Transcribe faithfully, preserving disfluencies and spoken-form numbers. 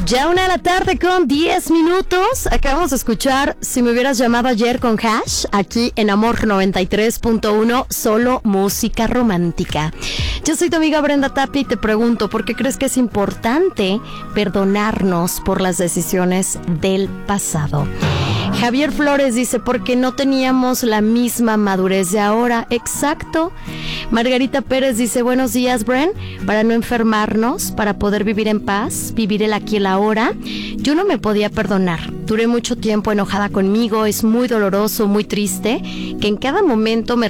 Ya una de la tarde con diez minutos. Acabamos de escuchar Si me hubieras llamado ayer con Hash, aquí en Amor noventa y tres punto uno, solo música romántica. Yo soy tu amiga Brenda Tapia y te pregunto, ¿por qué crees que es importante perdonarnos por las decisiones del pasado? Javier Flores dice, porque no teníamos la misma madurez de ahora. Exacto. Margarita Pérez dice, buenos días, Bren. Para no enfermarnos, para poder vivir en paz, vivir el aquí y el ahora. Yo no me podía perdonar. Duré mucho tiempo enojada conmigo. Es muy doloroso, muy triste, que en cada momento me